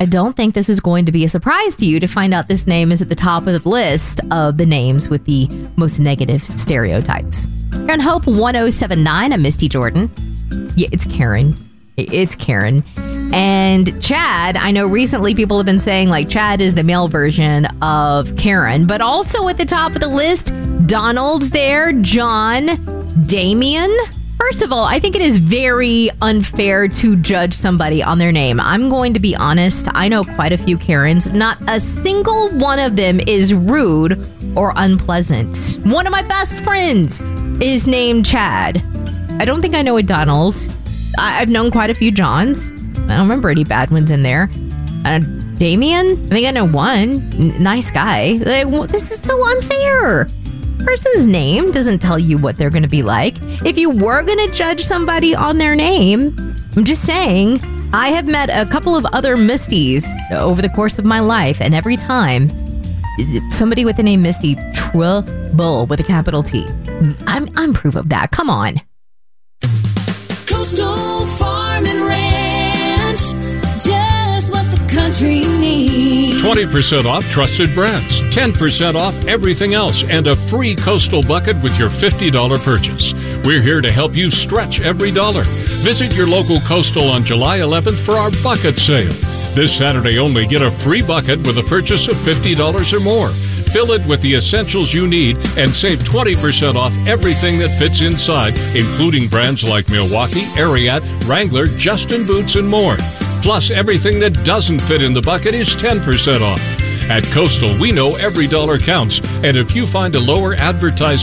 I don't think this is going to be a surprise to you to find out this name is at the top of the list of the names with the most negative stereotypes. You're on Hope 1079. I'm Misty Jordan. Yeah, it's Karen. It's Karen. And Chad, I know recently people have been saying like Chad is the male version of Karen, but also at the top of the list, Donald's there, John, Damien. First of all, I think it is very unfair to judge somebody on their name. I'm going to be honest. I know quite a few Karens. Not a single one of them is rude or unpleasant. One of my best friends is named Chad. I don't think I know a Donald. I've known quite a few Johns. I don't remember any bad ones in there. Damien? I think I know one. Nice guy. Like, this is so unfair. Person's name doesn't tell you what they're going to be like. If you were going to judge somebody on their name, I'm just saying, I have met a couple of other Misties over the course of my life, and every time somebody with the name Misty, trouble with a capital T. I'm proof of that. Come on. Coastal Farm and Ranch, just what the country needs. 20% off trusted brands, 10% off everything else, and a free Coastal bucket with your $50 purchase. We're here to help you stretch every dollar. Visit your local Coastal on July 11th for our bucket sale. This Saturday only, get a free bucket with a purchase of $50 or more. Fill it with the essentials you need and save 20% off everything that fits inside, including brands like Milwaukee, Ariat, Wrangler, Justin Boots, and more. Plus, everything that doesn't fit in the bucket is 10% off. At Coastal, we know every dollar counts, and if you find a lower advertised